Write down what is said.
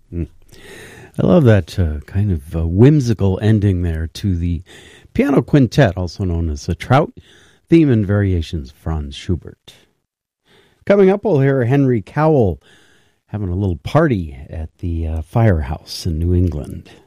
Mm. I love that kind of whimsical ending there to the piano quintet, also known as the Trout theme and variations, Franz Schubert. Coming up, we'll hear Henry Cowell having a little party at the Firehouse in New England.